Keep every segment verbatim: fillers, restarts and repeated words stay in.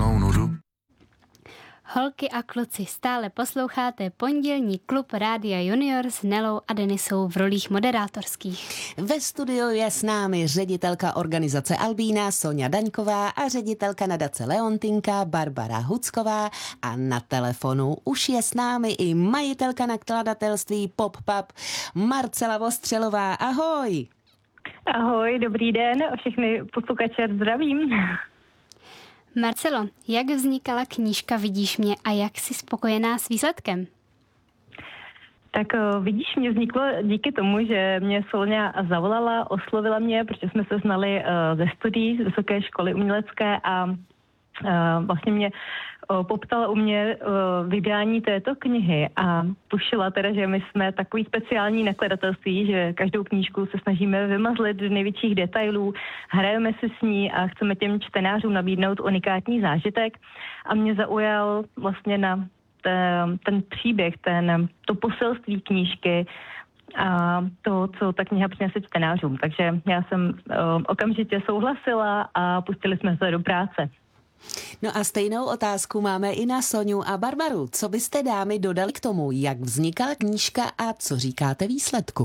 strašnou nudu. Holky a kluci, stále posloucháte pondělní klub Rádia Junior s Nelou a Denisou v rolích moderátorských. Ve studiu je s námi ředitelka organizace Albína Soňa Daňková a ředitelka nadace Leontinka Barbara Hucková a na telefonu už je s námi i majitelka nakladatelství Pop-Pub Marcela Vostřelová. Ahoj! Ahoj, dobrý den, všechny posluchače zdravím. Marcelo, jak vznikala knížka Vidíš mě a jak jsi spokojená s výsledkem? Tak Vidíš mě vzniklo díky tomu, že mě Solňa zavolala, oslovila mě, protože jsme se znali ze studií z Vysoké školy umělecké a vlastně mě poptala u mě vydání této knihy a tušila teda, že my jsme takový speciální nakladatelství, že každou knížku se snažíme vymazlit do největších detailů, hrajeme si s ní a chceme těm čtenářům nabídnout unikátní zážitek a mě zaujal vlastně na ten, ten příběh, ten, to poselství knížky a to, co ta kniha přinese čtenářům. Takže já jsem okamžitě souhlasila a pustili jsme se do práce. No a stejnou otázku máme i na Soňu a Barbaru. Co byste dámy dodali k tomu, jak vznikala knížka a co říkáte výsledku?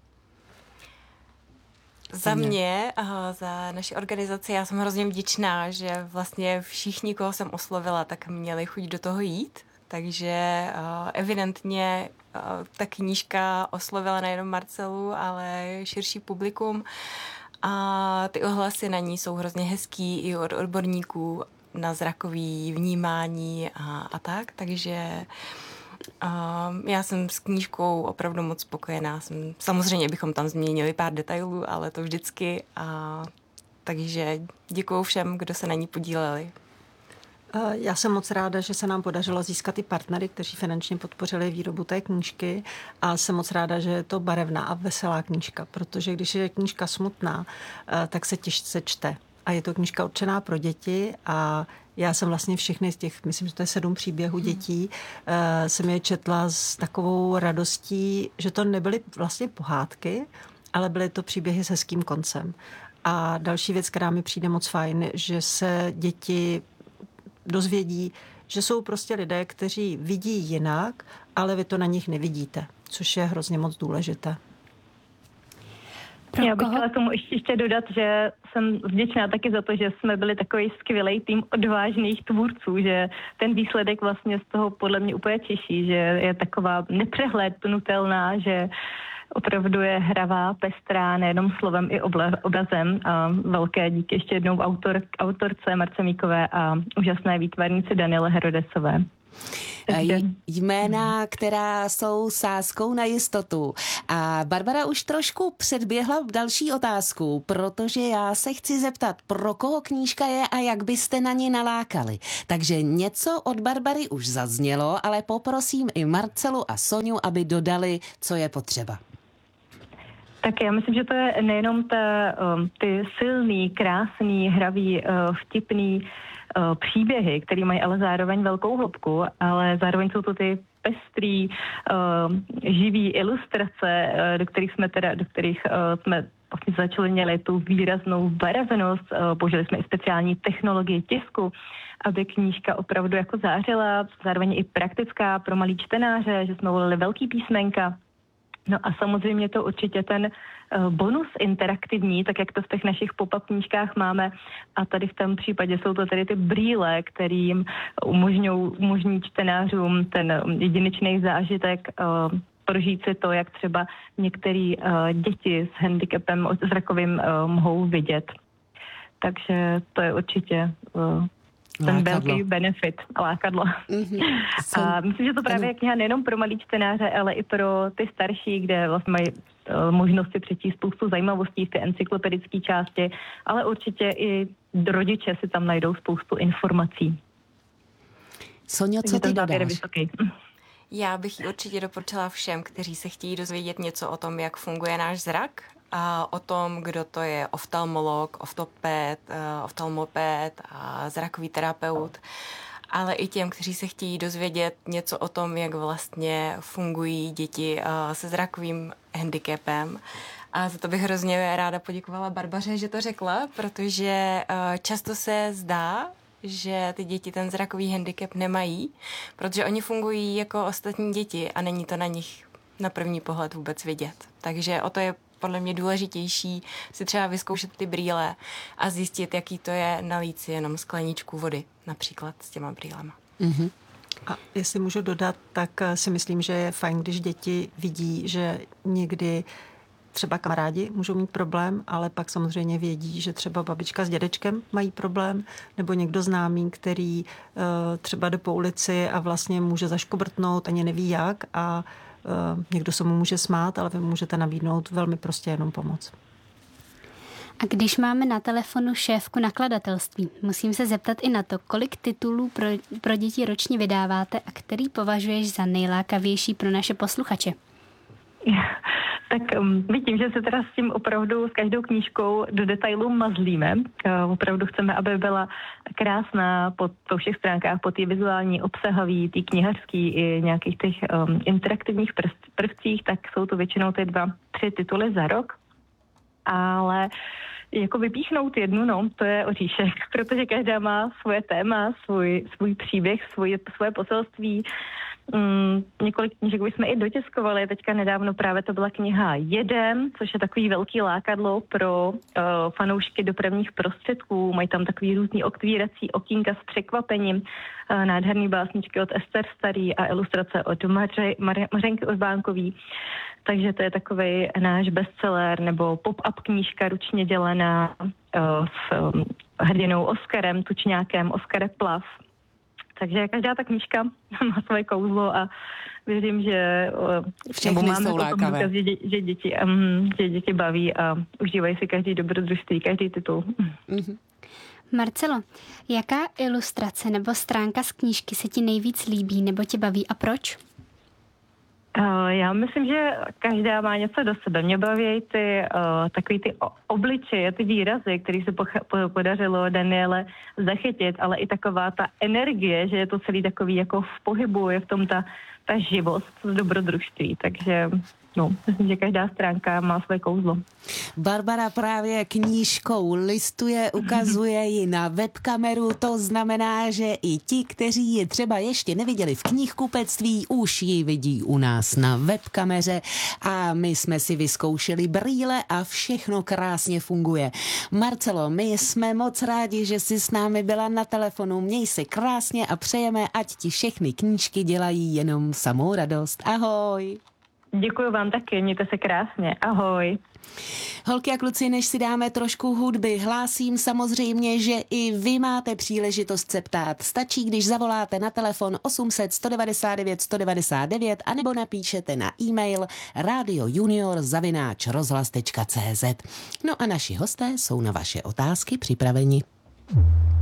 Za mě, za naši organizaci, já jsem hrozně vděčná, že vlastně všichni, koho jsem oslovila, tak měli chuť do toho jít. Takže evidentně ta knížka oslovila nejenom Marcelu, ale širší publikum. A ty ohlasy na ní jsou hrozně hezký i od odborníků na zrakový vnímání a, a tak, takže uh, já jsem s knížkou opravdu moc spokojená. Jsem, samozřejmě bychom tam změnili pár detailů, ale to vždycky. A, takže děkuju všem, kdo se na ní podíleli. Já jsem moc ráda, že se nám podařilo získat i partnery, kteří finančně podpořili výrobu té knížky a jsem moc ráda, že je to barevná a veselá knížka, protože když je knížka smutná, tak se těžce čte. A je to knížka určená pro děti a já jsem vlastně všechny z těch, myslím, že to je sedm příběhů dětí, hmm. jsem je četla s takovou radostí, že to nebyly vlastně pohádky, ale byly to příběhy s hezkým koncem. A další věc, která mi přijde moc fajn, že se děti dozvědí, že jsou prostě lidé, kteří vidí jinak, ale vy to na nich nevidíte, což je hrozně moc důležité. Já bych chtěla tomu ještě, ještě dodat, že jsem vděčná taky za to, že jsme byli takový skvělý tým odvážných tvůrců, že ten výsledek vlastně z toho podle mě úplně těší, že je taková nepřehlédnutelná, že opravdu je hravá, pestrá, nejenom slovem i obrazem. A velké díky ještě jednou autor, autorce Marce Míkové a úžasné výtvarnici Daniele Herodesové. Jména, která jsou sázkou na jistotu. A Barbara už trošku předběhla v další otázku, protože já se chci zeptat, pro koho knížka je a jak byste na ní nalákali. Takže něco od Barbary už zaznělo, ale poprosím i Marcelu a Soňu, aby dodali, co je potřeba. Tak já myslím, že to je nejenom ta, ty silný, krásný, hravý, vtipný příběhy, které mají ale zároveň velkou hloubku, ale zároveň jsou to ty pestrý, živý ilustrace, do kterých jsme teda, do kterých jsme vlastně začali měli tu výraznou barevnost, použili jsme i speciální technologii tisku, aby knížka opravdu jako zářila, zároveň i praktická pro malý čtenáře, že jsme volili velký písmenka. No a samozřejmě to určitě ten bonus interaktivní, tak jak to v těch našich pop-up knížkách máme. A tady v tom případě jsou to tady ty brýle, kterým umožňují, umožní čtenářům ten jedinečný zážitek uh, prožít si to, jak třeba některé uh, děti s handicapem zrakovým uh, mohou vidět. Takže to je určitě Uh, ten lákadlo. Velký benefit, lákadlo. Mm-hmm. A myslím, že to právě je kniha nejenom pro malý čtenáře, ale i pro ty starší, kde vlastně mají uh, možnosti přečíst spoustu zajímavostí v té encyklopedické části, ale určitě i rodiče si tam najdou spoustu informací. Soňo, co ty dodáš? Já bych ji určitě doporučila všem, kteří se chtějí dozvědět něco o tom, jak funguje náš zrak, a o tom, kdo to je oftalmolog, oftoped, oftalmoped a zrakový terapeut, ale i těm, kteří se chtějí dozvědět něco o tom, jak vlastně fungují děti se zrakovým handicapem. A za to bych hrozně ráda poděkovala Barbaře, že to řekla, protože často se zdá, že ty děti ten zrakový handicap nemají, protože oni fungují jako ostatní děti a není to na nich na první pohled vůbec vidět. Takže o to je podle mě důležitější si třeba vyzkoušet ty brýle a zjistit, jaký to je nalít si jenom skleničku vody, například s těma brýlema. Mm-hmm. A jestli můžu dodat, tak si myslím, že je fajn, když děti vidí, že někdy třeba kamarádi můžou mít problém, ale pak samozřejmě vědí, že třeba babička s dědečkem mají problém, nebo někdo známý, který uh, třeba jde po ulici a vlastně může zaškobrtnout, ani neví jak a uh, někdo se mu může smát, ale vy můžete nabídnout velmi prostě jenom pomoc. A když máme na telefonu šéfku nakladatelství, musím se zeptat i na to, kolik titulů pro, pro děti ročně vydáváte a který považuješ za nejlákavější pro naše posluchače? Tak um, vidím, že se teda s tím opravdu s každou knížkou do detailů mazlíme. Uh, opravdu chceme, aby byla krásná po, po všech stránkách, po té vizuální, obsahový, té knihařský i nějakých těch um, interaktivních prv, prvcích, tak jsou to většinou ty dva, tři tituly za rok. Ale jako vypíchnout jednu, no, to je oříšek, protože každá má svoje téma, svůj, svůj příběh, svůj, svoje poselství. Mm, několik knížek už jsme i dotiskovali, teďka nedávno právě to byla kniha Jedem, což je takový velký lákadlo pro uh, fanoušky dopravních prostředků, mají tam takový různý otvírací okýnka s překvapením, uh, nádherný básničky od Ester Starý a ilustrace od Maře, Mar- Mařenky Urbánkový, takže to je takovej náš bestseller, nebo pop-up knížka ručně dělaná uh, s um, hrdinou Oskarem, tučňákem, Oskar Plav. Takže každá ta knížka má svoje kouzlo a věřím, že všechny máme jsou lákavé. Důkaz, že, že, děti, um, že děti baví a užívají si každý dobrodružství, každý titul. Mm-hmm. Marcelo, jaká ilustrace nebo stránka z knížky se ti nejvíc líbí nebo tě baví a proč? Uh, já myslím, že každá má něco do sebe. Mě baví ty uh, takový ty obličeje, ty výrazy, které se po- podařilo Daniele zachytit, ale i taková ta energie, že je to celý takový jako v pohybu, je v tom ta, ta živost z dobrodružství. Takže no, myslím, že každá stránka má své kouzlo. Barbara právě knížkou listuje, ukazuje ji na webkameru, to znamená, že i ti, kteří ji třeba ještě neviděli v knihkupectví, už ji vidí u nás na webkameře a my jsme si vyzkoušeli brýle a všechno krásně funguje. Marcelo, my jsme moc rádi, že jsi s námi byla na telefonu, měj se krásně a přejeme, ať ti všechny knížky dělají jenom samou radost. Ahoj! Děkuji vám taky, mějte se krásně. Ahoj. Holky a kluci, než si dáme trošku hudby, hlásím samozřejmě, že i vy máte příležitost se ptát. Stačí, když zavoláte na telefon osm set, sto devadesát devět, sto devadesát devět anebo napíšete na e-mail radiojunior zavináč rozhlas tečka cé zet. No a naši hosté jsou na vaše otázky připraveni.